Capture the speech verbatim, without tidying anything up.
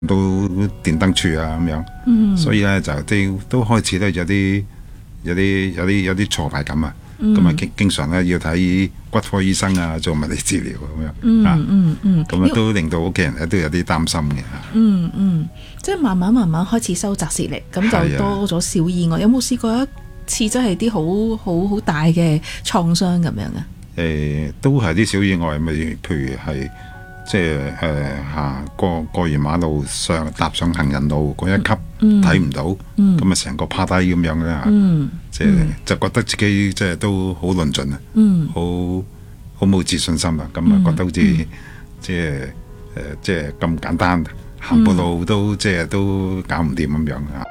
到電燈柱啊咁樣，嗯、所以咧就都都開始咧有啲有啲有啲有啲挫敗感啊。咁啊、嗯，經經常咧要睇骨科醫生啊，做物理治療咁樣， 嗯嗯嗯， 咁啊都令到屋企人咧都有啲擔心嘅。 嗯嗯，即係慢慢慢慢開始收窄視力，咁就多咗小意外。有冇試過一次真係啲好好好大嘅創傷咁樣啊？ 誒、呃，都係啲小意外，咪譬如係即係誒行過過完馬路上踏上行人路嗰一級睇唔、嗯、到，咁啊成個趴低咁樣咧，嗯、即係、嗯、就覺得自己即係都好論盡啊，嗯、好好冇自信心啊，咁啊覺得好似、嗯、即係誒、呃、即係咁簡單行步路都、嗯、即係都搞唔掂咁樣啊。